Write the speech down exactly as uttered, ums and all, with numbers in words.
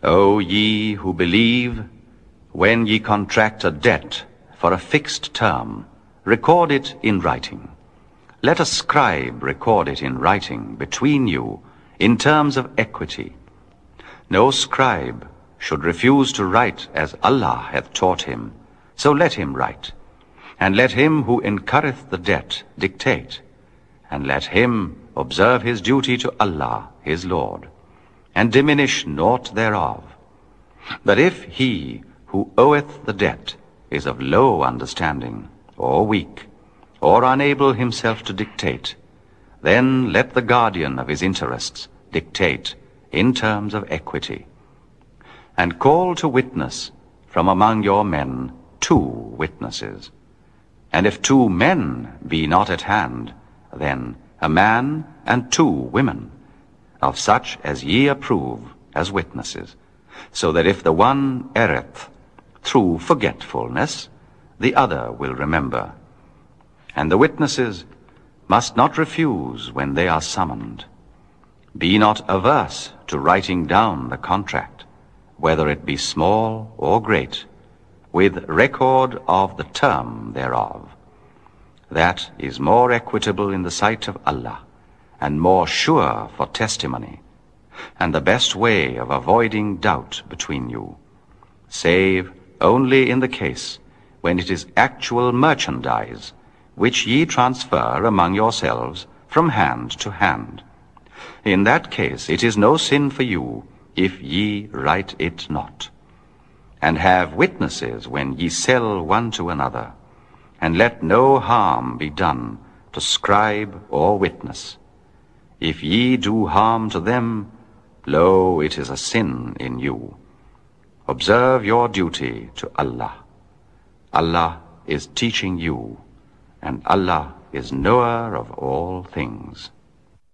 O ye who believe, when ye contract a debt for a fixed term, record it in writing. Let a scribe record it in writing between you in terms of equity. No scribe should refuse to write as Allah hath taught him, so let him write. And let him who incurreth the debt dictate, and let him observe his duty to Allah his Lord, and diminish naught thereof. But if he who oweth the debt is of low understanding, or weak, or unable himself to dictate, then let the guardian of his interests dictate in terms of equity. And call to witness from among your men two witnesses. And if two men be not at hand, then a man and two women, of such as ye approve as witnesses, so that if the one erreth through forgetfulness, the other will remember. And the witnesses must not refuse when they are summoned. Be not averse to writing down the contract, whether it be small or great, with record of the term thereof. That is more equitable in the sight of Allah, and more sure for testimony, and the best way of avoiding doubt between you, save only in the case when it is actual merchandise, which ye transfer among yourselves from hand to hand. In that case it is no sin for you, if ye write it not. And have witnesses when ye sell one to another, and let no harm be done to scribe or witness. If ye do harm to them, lo, it is a sin in you. Observe your duty to Allah. Allah is teaching you, and Allah is knower of all things.